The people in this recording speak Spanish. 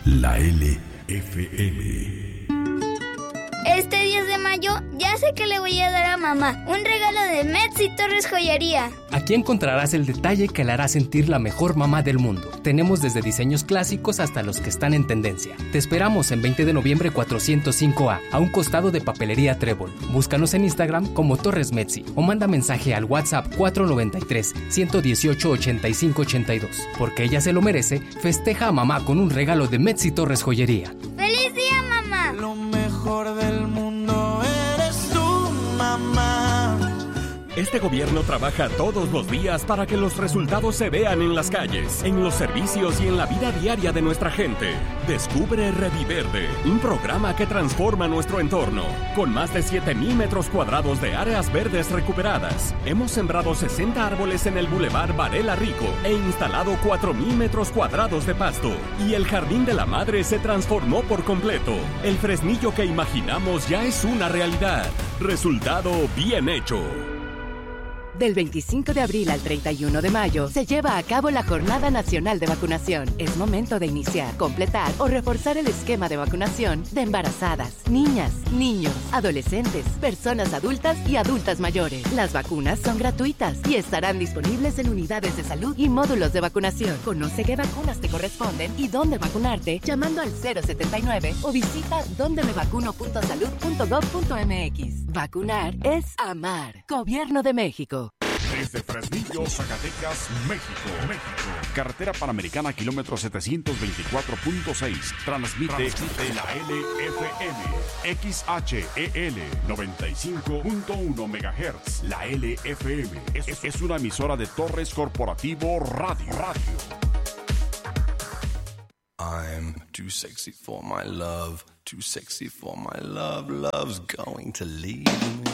La LFM. Este 10 de mayo ya sé que le voy a dar a mamá un regalo de Metsi Torres Joyería. Aquí encontrarás el detalle que la hará sentir la mejor mamá del mundo. Tenemos desde diseños clásicos hasta los que están en tendencia. Te esperamos en 20 de noviembre 405A, a un costado de Papelería Trébol. Búscanos en Instagram como Torres Metsi o manda mensaje al WhatsApp 493-118-8582. Porque ella se lo merece, festeja a mamá con un regalo de Metsi Torres Joyería. ¡Feliz día, mamá! Lo mejor del mundo eres tú, mamá. Este gobierno trabaja todos los días para que los resultados se vean en las calles, en los servicios y en la vida diaria de nuestra gente. Descubre Reviverde, un programa que transforma nuestro entorno. Con más de 7,000 metros cuadrados de áreas verdes recuperadas, hemos sembrado 60 árboles en el Boulevard Varela Rico e instalado 4,000 metros cuadrados de pasto. Y el Jardín de la Madre se transformó por completo. El Fresnillo que imaginamos ya es una realidad. Resultado bien hecho. Del 25 de abril al 31 de mayo se lleva a cabo la Jornada Nacional de Vacunación. Es momento de iniciar, completar o reforzar el esquema de vacunación de embarazadas, niñas, niños, adolescentes, personas adultas y adultas mayores. Las vacunas son gratuitas y estarán disponibles en unidades de salud y módulos de vacunación. Conoce qué vacunas te corresponden y dónde vacunarte llamando al 079 o visita dondemevacuno.salud.gov.mx. Vacunar es amar. Gobierno de México. Desde Fresnillo, Zacatecas, México. Carretera Panamericana, kilómetro 724.6. Transmite la LFM. XHEL 95.1 MHz. La LFM es una emisora de Torres Corporativo Radio. I'm too sexy for my love. Too sexy for my love. Love's going to leave me.